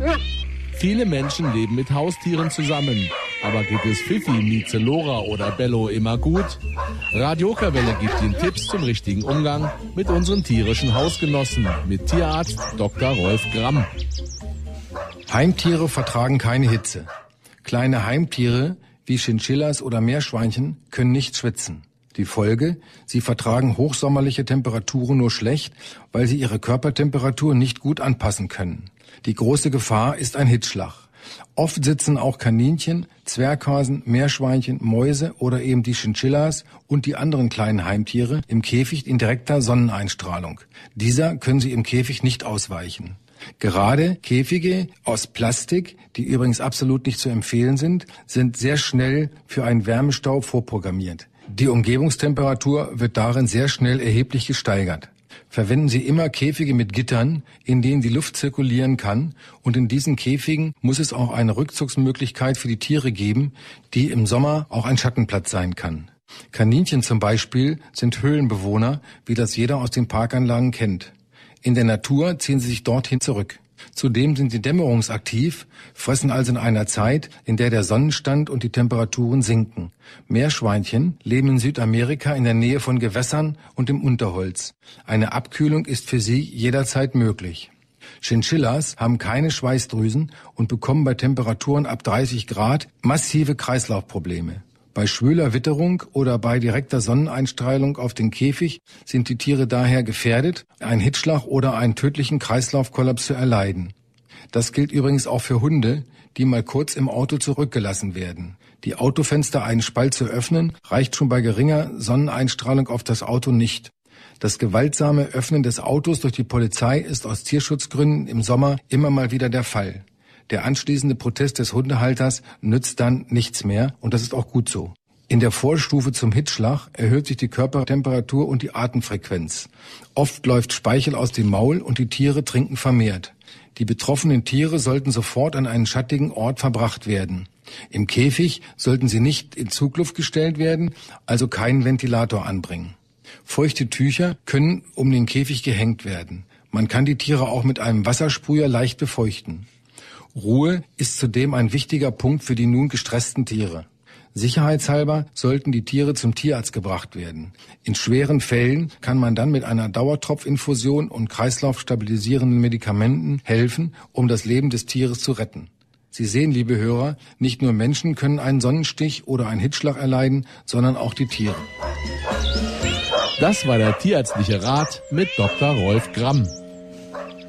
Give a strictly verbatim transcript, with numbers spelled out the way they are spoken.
Viele Menschen leben mit Haustieren zusammen. Aber geht es Fifi, Mieze, Lora oder Bello immer gut? Radio Okerwelle gibt Ihnen Tipps zum richtigen Umgang mit unseren tierischen Hausgenossen. Mit Tierarzt Doktor Rolf Gramm. Heimtiere vertragen keine Hitze. Kleine Heimtiere wie Chinchillas oder Meerschweinchen können nicht schwitzen. Die Folge: Sie vertragen hochsommerliche Temperaturen nur schlecht, weil sie ihre Körpertemperatur nicht gut anpassen können. Die große Gefahr ist ein Hitzschlag. Oft sitzen auch Kaninchen, Zwerghasen, Meerschweinchen, Mäuse oder eben die Chinchillas und die anderen kleinen Heimtiere im Käfig in direkter Sonneneinstrahlung. Dieser können sie im Käfig nicht ausweichen. Gerade Käfige aus Plastik, die übrigens absolut nicht zu empfehlen sind, sind sehr schnell für einen Wärmestau vorprogrammiert. Die Umgebungstemperatur wird darin sehr schnell erheblich gesteigert. Verwenden Sie immer Käfige mit Gittern, in denen die Luft zirkulieren kann, und in diesen Käfigen muss es auch eine Rückzugsmöglichkeit für die Tiere geben, die im Sommer auch ein Schattenplatz sein kann. Kaninchen zum Beispiel sind Höhlenbewohner, wie das jeder aus den Parkanlagen kennt. In der Natur ziehen sie sich dorthin zurück. Zudem sind sie dämmerungsaktiv, fressen also in einer Zeit, in der der Sonnenstand und die Temperaturen sinken. Meerschweinchen leben in Südamerika in der Nähe von Gewässern und im Unterholz. Eine Abkühlung ist für sie jederzeit möglich. Chinchillas haben keine Schweißdrüsen und bekommen bei Temperaturen ab dreißig Grad massive Kreislaufprobleme. Bei schwüler Witterung oder bei direkter Sonneneinstrahlung auf den Käfig sind die Tiere daher gefährdet, einen Hitzschlag oder einen tödlichen Kreislaufkollaps zu erleiden. Das gilt übrigens auch für Hunde, die mal kurz im Auto zurückgelassen werden. Die Autofenster einen Spalt zu öffnen, reicht schon bei geringer Sonneneinstrahlung auf das Auto nicht. Das gewaltsame Öffnen des Autos durch die Polizei ist aus Tierschutzgründen im Sommer immer mal wieder der Fall. Der anschließende Protest des Hundehalters nützt dann nichts mehr, und das ist auch gut so. In der Vorstufe zum Hitzschlag erhöht sich die Körpertemperatur und die Atemfrequenz. Oft läuft Speichel aus dem Maul und die Tiere trinken vermehrt. Die betroffenen Tiere sollten sofort an einen schattigen Ort verbracht werden. Im Käfig sollten sie nicht in Zugluft gestellt werden, also keinen Ventilator anbringen. Feuchte Tücher können um den Käfig gehängt werden. Man kann die Tiere auch mit einem Wassersprüher leicht befeuchten. Ruhe ist zudem ein wichtiger Punkt für die nun gestressten Tiere. Sicherheitshalber sollten die Tiere zum Tierarzt gebracht werden. In schweren Fällen kann man dann mit einer Dauertropfinfusion und kreislaufstabilisierenden Medikamenten helfen, um das Leben des Tieres zu retten. Sie sehen, liebe Hörer, nicht nur Menschen können einen Sonnenstich oder einen Hitzschlag erleiden, sondern auch die Tiere. Das war der tierärztliche Rat mit Doktor Rolf Gramm.